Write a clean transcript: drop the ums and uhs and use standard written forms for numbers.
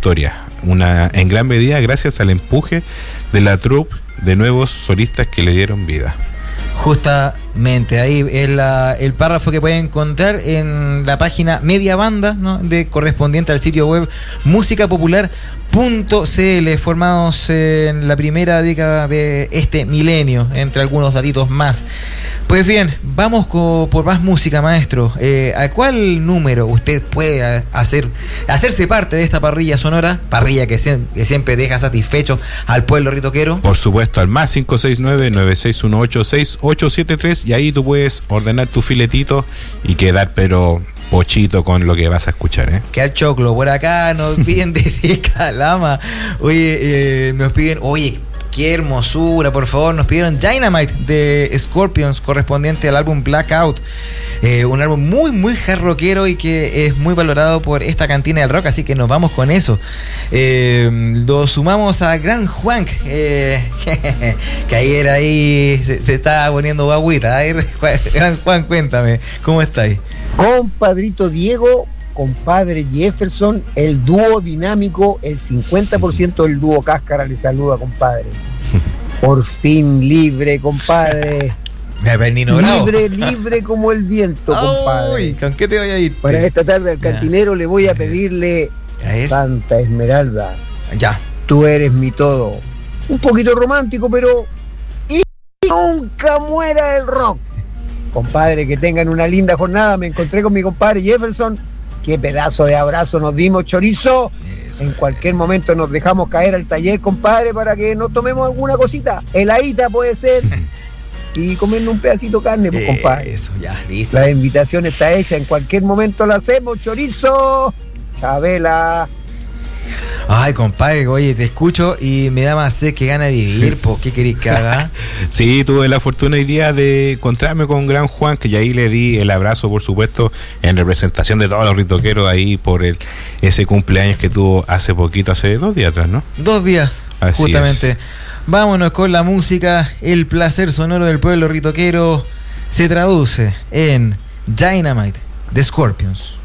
historia, en gran medida gracias al empuje de la troupe de nuevos solistas que le dieron vida. Justamente, ahí es el párrafo que pueden encontrar en la página Media Banda, ¿no?, correspondiente al sitio web musicapopular.cl, formados en la primera década de este milenio, entre algunos datitos más. Pues bien, vamos por más música, maestro. ¿A cuál número usted puede hacerse parte de esta parrilla sonora? Parrilla que siempre deja satisfecho al pueblo ritoquero. Por supuesto, al más 569-9618-6873, y ahí tú puedes ordenar tu filetito y quedar pero pochito con lo que vas a escuchar, ¿eh? Que al choclo. Por acá nos piden de Calama. Nos piden, qué hermosura, por favor. Nos pidieron Dynamite de Scorpions, correspondiente al álbum Blackout. Un álbum muy, muy hard rockero y que es muy valorado por esta cantina del rock, así que nos vamos con eso. Lo sumamos a Gran Juan, que ayer ahí se estaba poniendo guagüita. Gran Juan, cuéntame, ¿cómo estáis? Compadrito Diego, compadre Jefferson, el dúo dinámico, el 50% del dúo Cáscara le saluda, compadre. Por fin libre, compadre. Libre como el viento, compadre. ¿Con qué te voy a ir? Para esta tarde al cantinero le voy a pedirle Santa Esmeralda. Ya. Tú eres mi todo. Un poquito romántico, pero y nunca muera el rock. Compadre, que tengan una linda jornada. Me encontré con mi compadre Jefferson. Qué pedazo de abrazo nos dimos, chorizo. En cualquier momento nos dejamos caer al taller, compadre, para que nos tomemos alguna cosita. Heladita puede ser. Y comernos un pedacito de carne, pues, compadre. Eso, ya, listo. La invitación está hecha. En cualquier momento la hacemos, chorizo. Chabela. Ay, compadre, oye, te escucho y me da más sed que gana de vivir. ¿Por qué querés que haga? Sí, tuve la fortuna hoy día de encontrarme con Gran Juan, que ya ahí le di el abrazo, por supuesto, en representación de todos los ritoqueros ahí por ese cumpleaños que tuvo hace poquito, hace 2 días atrás, ¿no? 2 días, así justamente. Es. Vámonos con la música. El placer sonoro del pueblo ritoquero se traduce en Dynamite de Scorpions.